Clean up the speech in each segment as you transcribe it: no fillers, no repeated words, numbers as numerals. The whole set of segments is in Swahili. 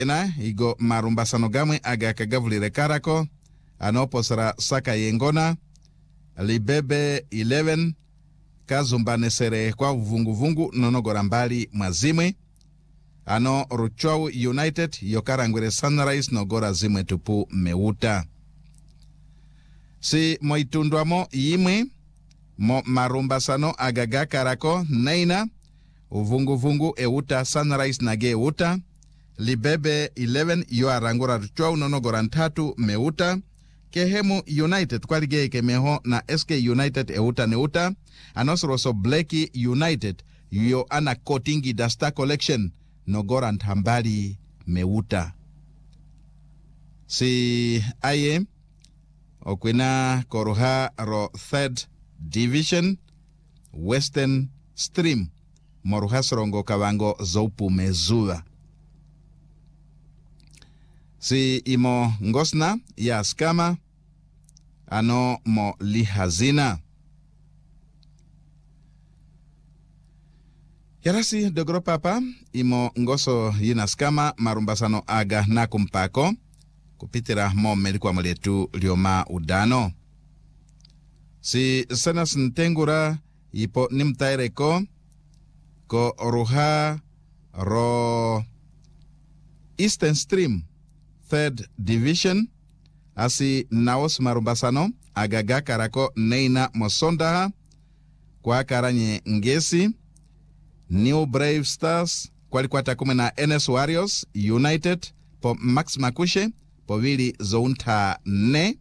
ena igo marumbasano gamwe aga kagavulire karako ano posara saka yengona libebe 11 kazumbanesere kwa vungu nonogora mbali mwazimwe ano Ruchwau United yokarangwere Sunrise nogora zimwe tupu meuta si moitundwamo yimwe mo marumbasano agaga karako neina uvungu euta Sunrise nage euta libebe 11 yo arangura Ruchwau nonogora ntatu meuta Kehemu United kwalige kemeho na SK United euta neuta anosroso Blackie United yo ana Kotingi Dasta Collection nogora ntambali meuta si aye okwina koruha ro 3rd Division Western Stream moruha sorongo kavango zoupu mezuva si imo ngosna ya skama ano mo lihazina yarasi dogro papa imo ngoso yina skama marumbasano aga na kumpako kupitira mo melikwa mletu lioma udano si senas ntengura ipo nimtaireko ko ruha ro Eastern Stream 3rd Division asi naos marumbasano agaga karako neina mosondaha kwa karanye ngesi New Brave Stars kwalikwata kume na NS Warriors United po Max Makushe po vili zounta ne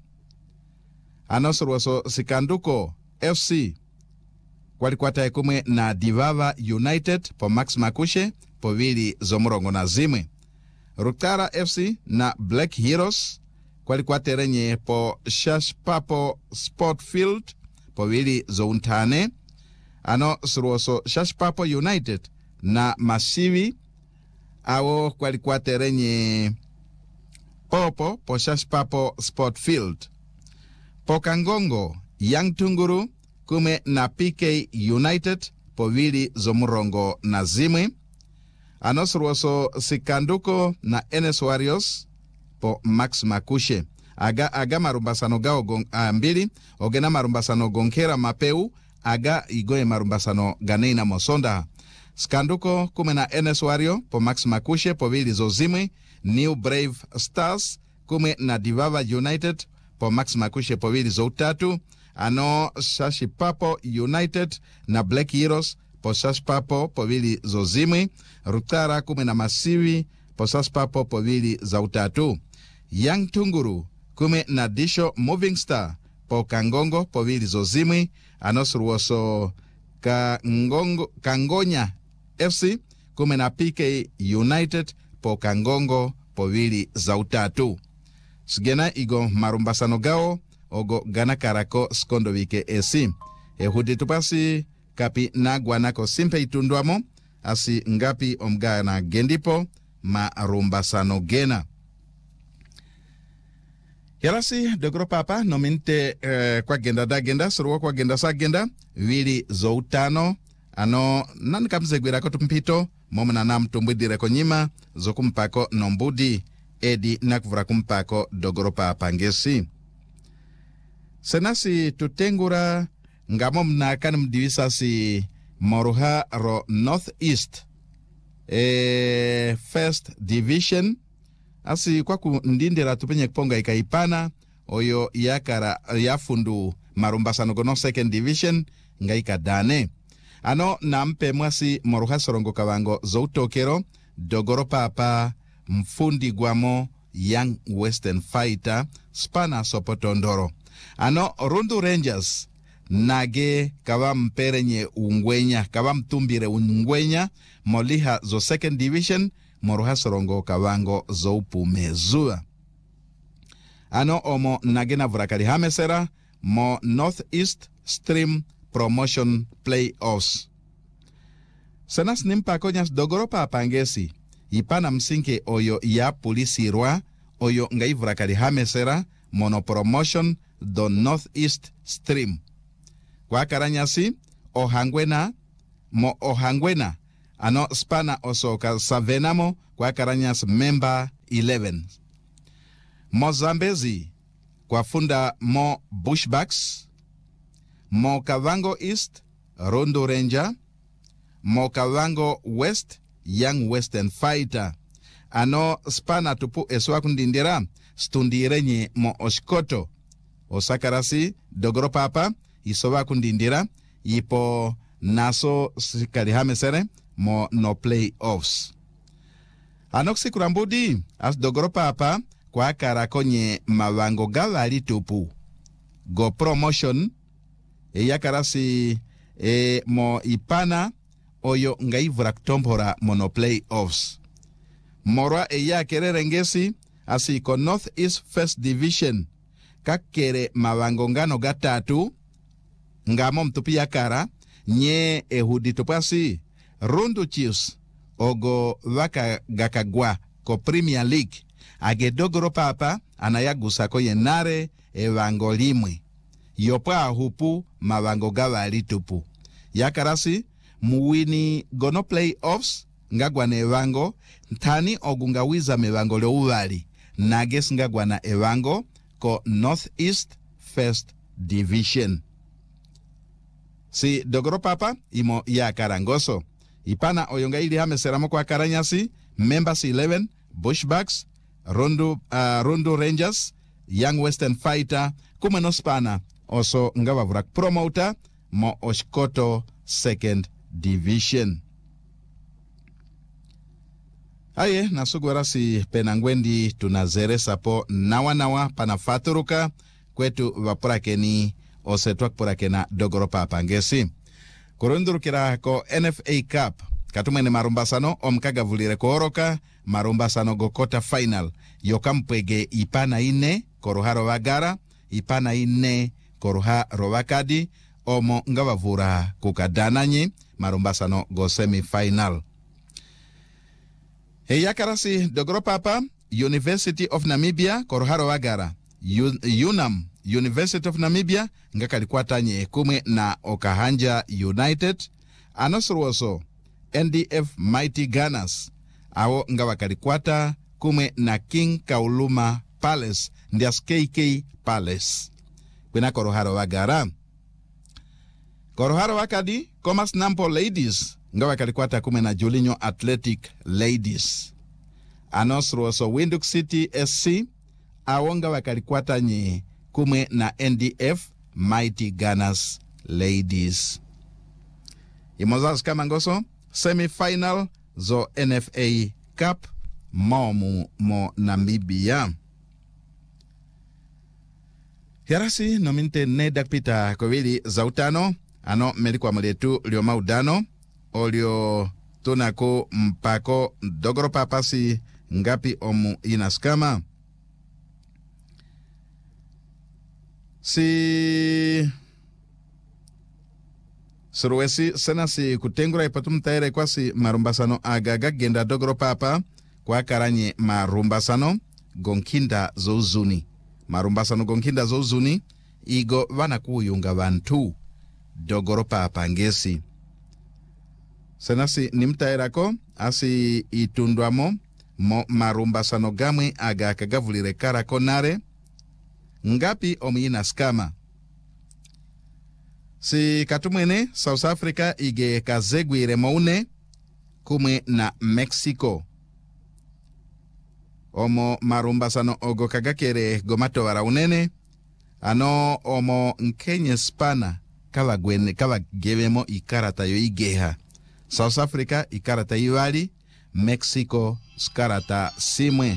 anosorwaso Sikanduko FC kwalikwata kume na Divava United po Max Makushe po vili zomurongo na zimwe Rutara FC na Black Heroes kwalikwata renye po Shash Papo Sport Field po vili zountane ano surwoso Shash Papo United na Masivi awo kwalikwata renye popo po Shash Papo Sport Field po Kangongo Young Tunguru kume na PK United po vili zomurongo na zimwe anosurwoso Sikanduko na NS Warriors po Max Makushe aga marumbasano gao mbili ogena marumbasano gonkera mapeu aga igoe marumbasano ganeina mosonda Sikanduko kume na NS Warrior po Max Makushe po vili zozimwe New Brave Stars kume na Divava United po Max Makushe po vili zoutatu ano Shashi Papo United na Black Heroes po Shash Papo po vili zozimwe Rutara kume na Masivi po Shash Papo po vili zautatu Young Tunguru kume na Disho Moving Star po Kangongo po vili zozimwe anosurwoso Kangonya FC kume na PK United po Kangongo po vili zautatu sigena igo marumbasano gao ogo gana karako skondo wike esi ehudi tupasi kapi nagwanako simpe itundwamo asi ngapi omgana gendipo marumbasano gena yarasi dogro papa nominte kwa genda da genda surwa kwa genda sa genda vili zoutano ano nan kamzegwira ko tumpito momna nam tumbudire ko nyima zokumpako nombudi edi nakuvura kumpako dogro papa ngesi senasi tutengura ngamo mna kanum divisa si moruha ro Northeast First Division asi kwa kundindira tupenye kuponga ikaipana oyo yakara yafundu marumbasano gono Second Division ngaika dane ano nampe mwasi moruha sorongo kavango zoutokero dogoro papa mfundi gwamo Young Western Fighter Spana Sopotondoro ano Rundu Rangers nage kava mperenye ungwenya kava mtumbire ungwenya moliha zo Second Division moruha sorongo kavango zoupu mezua ano omo nage na vurakari hamesera mo Northeast Stream Promotion Playoffs senas nimpa konyas dogoro pa pangesi ipana msinke oyo ya polisi rwa oyo ngai vurakari hamesera mono promotion do Northeast Stream kwa karanyasi ohangwena ano spana oso ka Savenamo kwa Karanyas member 11. Mo Zambezi kwa funda mo Bushbacks, mo Kavango East Rondo Ranger, mo Kavango West Young Western Fighter. Ano spana tupu eswa kundindira stundirenye mo Oshkoto osakarasi Dogoro Papa isowa kundindira ipo naso sikalihame sere mo no playoffs. Anoksi kurambudi as Dogoro Papa kwa karakonye mavango gavari tupu go promotion yakarasi mo ipana oyo ngaivura kutompora mono playoffs. Morwa kerere ngesi asi ko North East First Division kakere mavangongano gatatu ngamo mtupi yakara nye ehudi tupasi Rundu Chiefs ogo vaka gakagwa ko Premier League age Dogoro Papa anayagusa ko yenare evango limwe yopa hupu mavango gavari tupu yakarasi muwini gono playoffs ngagwana evango ntani ogungawiza mevango leo uvali nages ngagwana evango ko North East First Division. Si Dogoro Papa imo ya karangoso ipana oyonga ili hame seramo kwa Karanyasi members 11 Bushbacks Rondo Rangers Young Western Fighter kumeno spana oso ngavavura promoter mo Oshkoto Second Division. Aye nasugwara si penangwendi tunazere sapo nawa panafaturuka kwetu vapurakeni osetwak purakena Dogoro Papa ngesi kurundurukira ko NFA Cup katumene marumbasano omkagavulire kooroka marumbasano go quarter final yokampwege ipana ine koruharo vagara ipana ine koruha rovakadi omo ngavavura kukadananyi marumbasano go semi final. Yakarasi Dogoro Papa University of Namibia koruharo vagara UNAM University of Namibia ngakalikwatanye kume na Okahanja United anosruoso NDF Mighty Gunners awo ngawakalikwata kume na King Kauluma Palace ndias KK Palace kwena koruharo vagara koruharo wakadi Commerce Nampo Ladies ngawakalikwata kume na Julinho Athletic Ladies anosruoso Windhoek City SC awonga wakalikwata nye kume na NDF Mighty Gunners Ladies. Imozas kamangoso semi-final zo NFA Cup mo Namibia. Yarasi nominte nedak pita kovili zautano ano melikwa mletu lio maudano olio tunako mpako Dogoro Papa si ngapi omu inaskama. Si suruwesi sena si kutengura ipatumtaere kwa si marumbasano agaga genda Dogoro Papa kwa karanye marumbasano gonkinda zouzuni. Marumbasano gonkinda zouzuni igo vana kuyunga vantu Dogoro Papa ngesi. Sena si nimtaerako asi itundwamo mo marumbasano gamwe aga kagavulire kara konare ngapi omina skama. Si katumwene South Africa ige kazegwire moune kumwe na Mexico. Omo marumbasano ogo kagakere gomato wara unene ano omo nkenye spana kava gevemo ikarata yo igeha. South Africa ikarata iwali, Mexico skarata simwe.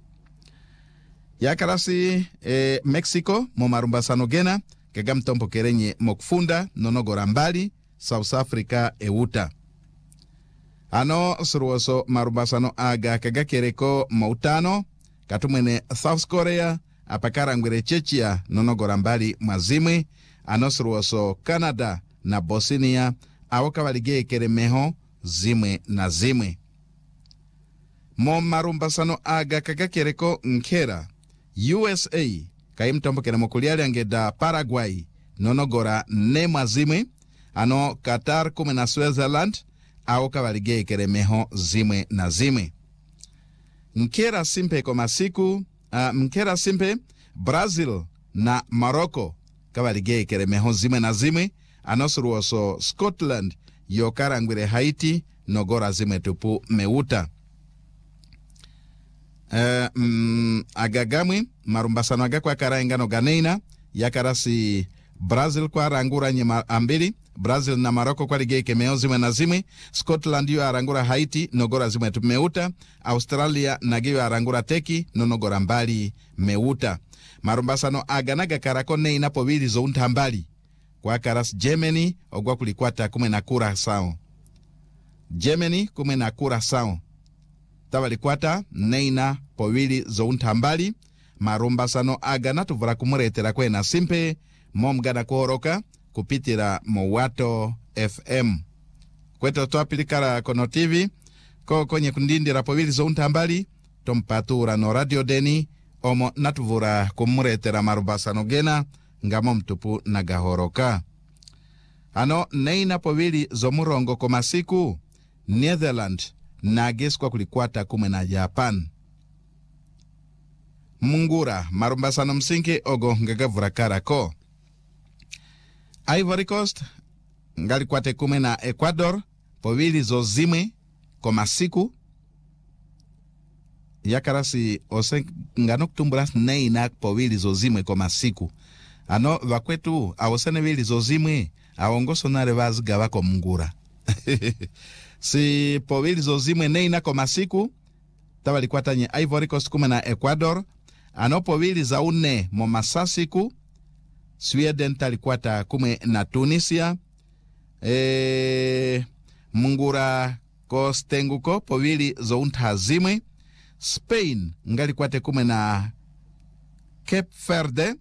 Yakarasi Mexico mo marumbasano gena kagamtompo kerenye mokfunda nonogora mbali South Africa euta. Ano suruoso marumbasano aga kagakereko moutano katumwene South Korea apakara ngwere Chechia nonogora mbali mwazimwe. Ano suruoso Canada na Bosnia awoka walige keremeho zimwe na zimwe. Mo marumbasano aga kagakereko nkera USA kaimtombo kena mokuliali angeda Paraguay nonogora ne mwazimwe. Ano Qatar kume na Switzerland au kabalige keremeho zimwe na zimwe. Nkera simpe komasiku mkera simpe Brazil na Morocco kabalige keremeho zimwe na zimwe. Anosuruoso Scotland yokarangwire Haiti nogora zimwe tupu meuta. Agagamwe marumbasano agakwa karaingano ganeina yakarasi Brazil kwa rangura nyema ambili. Brazil na Morocco kwa ligei kemeo zimwe na zimwe. Scotland yu arangura Haiti nogora zimwe tupu meuta. Australia nagiyo arangura Teki nonogora mbali meuta. Marumbasano aganaga karako neina povili zo untambali. Kwa karas Germany ogwa kulikwata kume na kura sao. Germany kume na kura sao. Tawalikwata neina povili zo untambali. Marumbasano agana tuvura kumuretera kwe na simpe. Momgana kuhoroka kupitira Mowato FM. Kweto tuapilikara kono TV. Konye kundindira povili zo untambali. Tompatura no radio deni. Omo natuvura kumuretera marumbasano gena. Ngamo mtupu na gahoroka. Ano neina povili zo murongo komasiku. Netherland nageswa kulikwata kume na Japan. Mungura marumbasano msinke ogo ngagavura karako. Ivory Coast ngalikwate kume na Ecuador povili zo zimwe komasiku. Yakarasi ose nganok tumburas neina povili zo zimwe komasiku. Ano vakwetu awosene vili zo zimwe awongoso nare vaziga wako mungura. Si povili zo zimwe neina komasiku tawalikwata nye Ivory Coast kume na Ecuador. Ano povili za une momasasiku Sweden talikwata kume na Tunisia. Mungura kostenguko povili zo untazimwe. Spain ngalikwate kume na Cape Verde.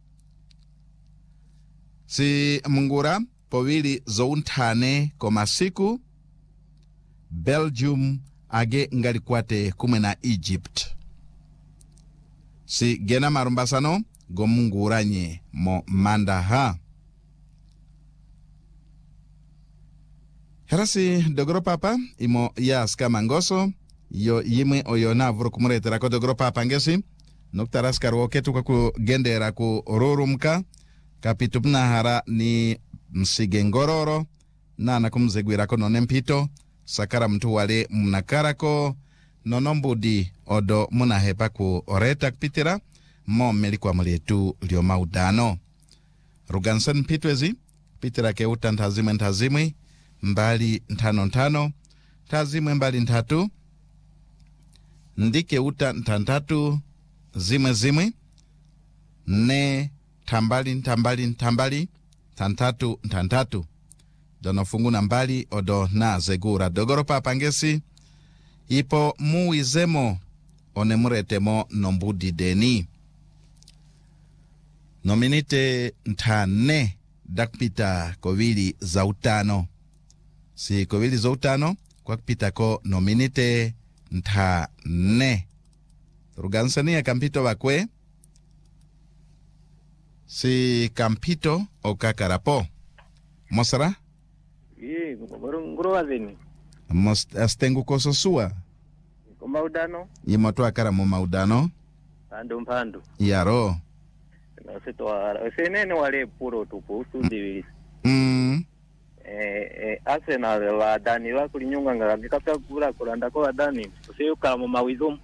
Si mungura povili zo untane komasiku. Belgium age ngalikwate kume na Egypt. Si gena marumbasano go mungura nye mo mandaha. Herasi dogoro papa imo ya skamangoso. Yo yime oyona vuru kumuretera ko dogoro papa ngesi. Noktaras karwoketu kwa kugendera ku rurumka. Kapitupna hara ni msigengororo. Na nakumzegwira ko nonempito. Sakara mtu wale mnakarako. Nonombudi odo munahepa ku oreta kupitira. Mo melikuwa mulietu lio maudano. Rugansen pitwezi. Pitira ke uta ntazimwe. Mbali ntano. Tazimwe mbali ntatu. Ndike uta ntantatu. Zimwe. Ne tambali. Tantatu. Dono fungu na mbali odo na zegura. Dogoro papa ngesi. Ipo muizemo onemuretemo nombudi deni. Nominite ntane dakpita kovili za utano. Si kovili za utano kwa kupita ko nominite ntane. Rugansania kampito wakwe. Si kampito o kakarapo. Mosara? Ye, ngoro wazeni. Astengu kososua. Ko maudano? Yimoto akara mo maudano. Mpando. Yaro. Naseto senene wale puro tupo usudivili. Arsenal la Dani wa kulinyunga ngakapya kula kulanda ko Dani. Usiyo kala mo mawizo.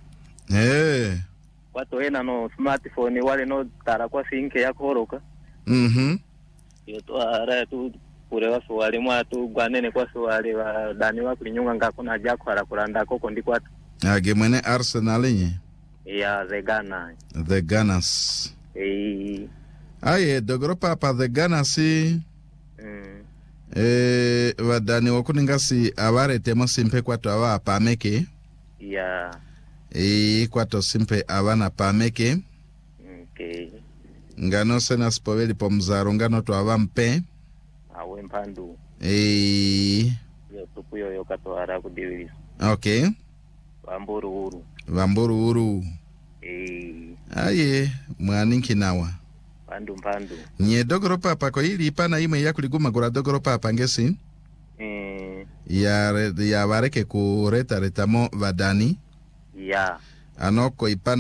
Watu ena no smartphone wale no tara kwa sinke ya koroka. Yoto ara tu kurewa swali mwatu gwanene kwa swali wa Dani wa kulinyunga ngakuna jako ara kulanda ko kondi kwatu. Gemene Arsenal nye. Yeah, The Gunners. Aye, dogoro papa the Gunners. Wadani wakuningasi aware temo simpe kwa tuwa pameke. Yeah. Kwa to simpe awana pameke. Okay. Ngano sena spoveli pomzaro ngano tuwa mpe. Awe mpandu. Yo tupu yo kato ara kudiwili. Okay. Vamburu uru. Aye, mwaninki nawa. Mpandu. Nye dogoro papa ko hili ipana ime ya kuliguma gura dogoro papa ngesi. ya vareke kureta retamo vadani ya anoko ipana